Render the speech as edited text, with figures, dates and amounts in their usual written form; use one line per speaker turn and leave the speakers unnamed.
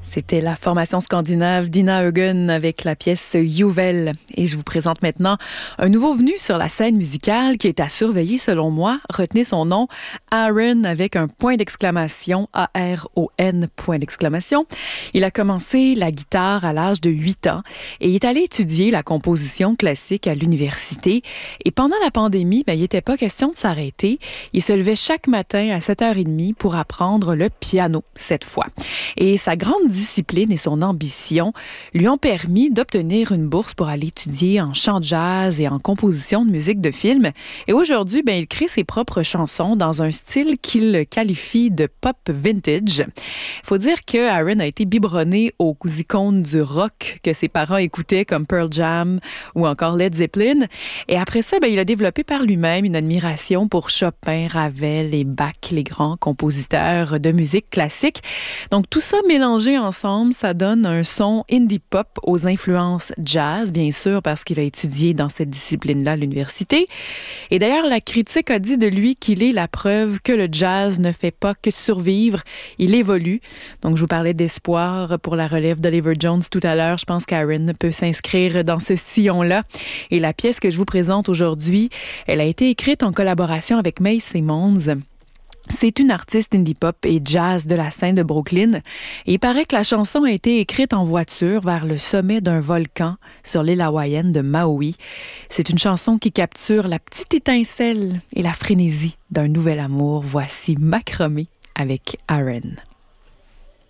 C'était la formation scandinave d'Ina Eugen avec la pièce Juvel. Et je vous présente maintenant un nouveau venu sur la scène musicale qui est à surveiller selon moi. Retenez son nom, Aron avec un point d'exclamation, A-R-O-N, point d'exclamation. Il a commencé la guitare à l'âge de 8 ans et il est allé étudier la composition classique à l'université. Et pendant la pandémie, il n'était pas question de s'arrêter. Il se levait chaque matin à 7h30 pour apprendre le piano cette fois. Et sa grande discipline et son ambition lui ont permis d'obtenir une bourse pour aller étudier en chant jazz et en composition de musique de film. Et aujourd'hui, il crée ses propres chansons dans un style qu'il qualifie de pop vintage. Il faut dire que Aron a été biberonné aux icônes du rock que ses parents écoutaient comme Pearl Jam ou encore Led Zeppelin. Et après ça, il a développé par lui-même une admiration pour Chopin, Ravel et Bach, les grands compositeurs de musique classique. Donc tout ça mélangé ensemble, ça donne un son indie pop aux influences jazz, bien sûr, parce qu'il a étudié dans cette discipline-là à l'université. Et d'ailleurs, la critique a dit de lui qu'il est la preuve que le jazz ne fait pas que survivre, il évolue. Donc, je vous parlais d'espoir pour la relève d'Oliver Jones tout à l'heure. Je pense qu'Aron peut s'inscrire dans ce sillon-là. Et la pièce que je vous présente aujourd'hui, elle a été écrite en collaboration avec Mae Simmons. C'est une artiste indie pop et jazz de la scène de Brooklyn. Et il paraît que la chanson a été écrite en voiture vers le sommet d'un volcan sur l'île hawaïenne de Maui. C'est une chanson qui capture la petite étincelle et la frénésie d'un nouvel amour. Voici Macromé avec Aron.